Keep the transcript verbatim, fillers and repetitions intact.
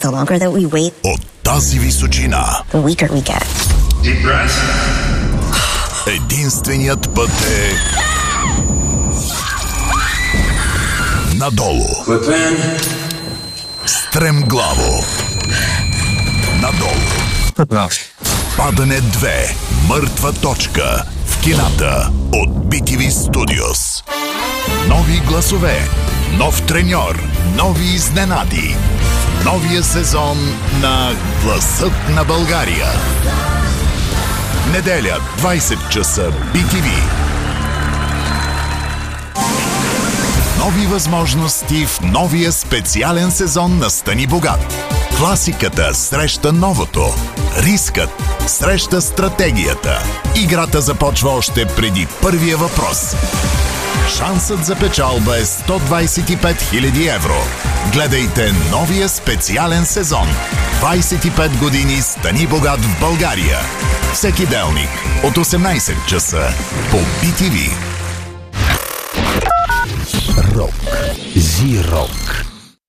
The longer that we wait, от тази височина, the weaker we get. Deep breath. единственият път е надолу. Clip in. Стремглаво. Надолу. Падане две. Мъртва точка. В кината от би ти ви Studios. Нови гласове, нов треньор, нови изненади. Новия сезон на Гласът на България. Неделя, двайсет часа, би ти ви. Нови възможности в новия специален сезон на Стани богат. Класиката среща новото. Рискът среща стратегията. Играта започва още преди първия въпрос. Шансът за печалба е сто двайсет и пет хиляди евро. Гледайте новия специален сезон. двайсет и пет години Стани богат в България. Всеки делник от осемнайсет часа по би ти ви. Рок. Зи-рок.